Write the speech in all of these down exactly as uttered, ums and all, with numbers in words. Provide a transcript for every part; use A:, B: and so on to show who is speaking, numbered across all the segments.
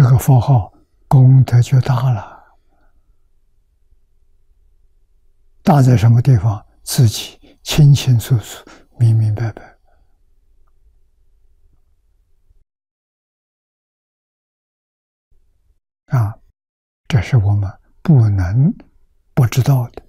A: 个佛号功德就大了。大在什么地方？自己清清楚楚、明明白白。啊，这是我们不能不知道的。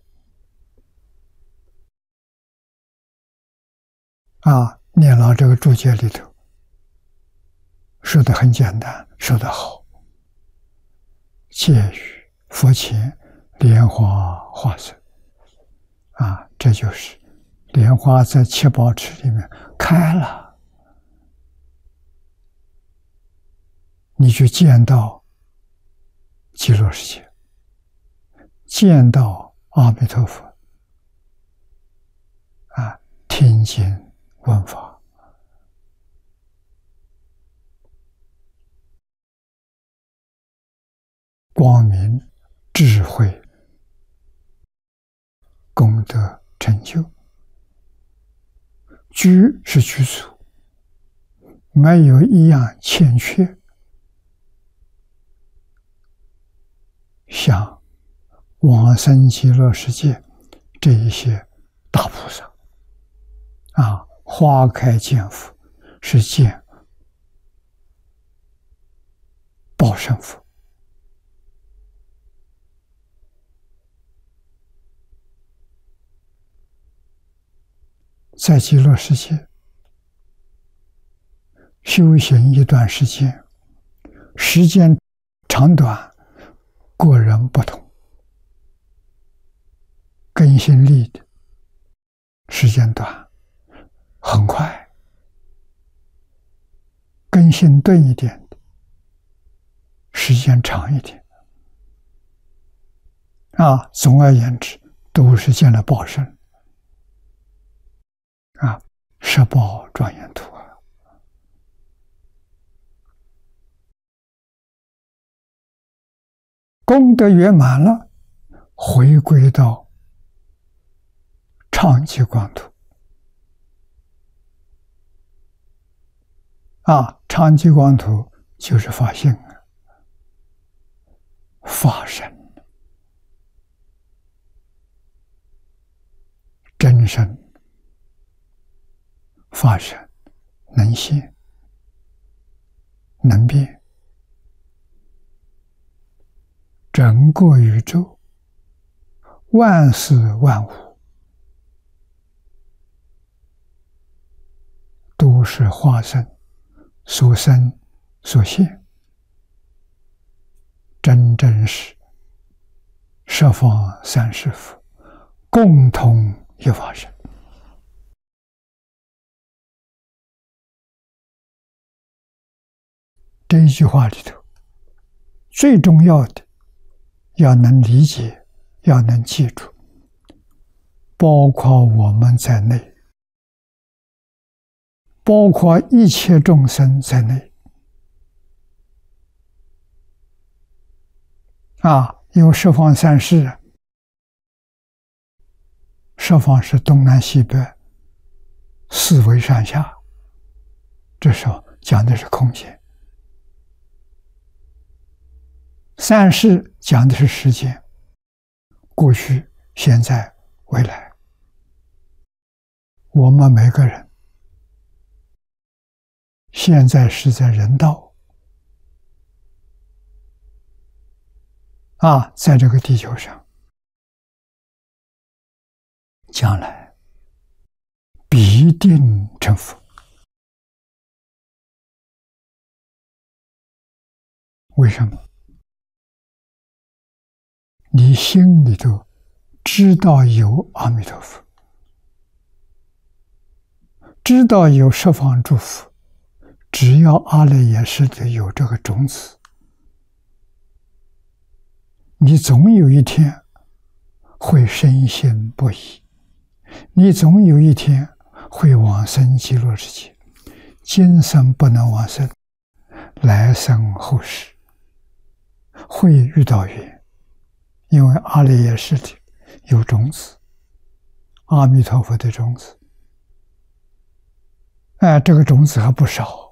A: 啊，念老这个注解里头说的很简单，说得好。戒语佛前莲花化身，啊，这就是莲花在七宝池里面开了，你去见到极乐世界，见到阿弥陀佛，啊，听经闻法，光明智慧功德成就。居是居住，没有一样欠缺。像往生极乐世界这一些大菩萨啊，花开见佛是见报身佛，在极乐世界修行一段时间，时间长短个人不同，更新力的时间短很快，更新钝一点的时间长一点。啊，总而言之，都是见了报身。啊，十报庄严图啊！功德圆满了，回归到常寂光土。啊，常寂光土就是法性啊，法身、真身。法身能现能变，整个宇宙万事万物都是化身所生所现，真正是十方三世佛共同一法身。这一句话里头，最重要的要能理解，要能记住，包括我们在内，包括一切众生在内。啊，有十方三世，十方是东南西北四维上下，这时候讲的是空间。三世讲的是时间，过去、现在、未来。我们每个人现在是在人道啊，在这个地球上，将来必定成佛。为什么？你心里头知道有阿弥陀佛，知道有十方诸佛，只要阿赖耶识里有这个种子，你总有一天会深信不疑，你总有一天会往生极乐世界。今生不能往生，来生后世会遇到缘。因为阿赖耶识里有种子，阿弥陀佛的种子，哎，这个种子还不少。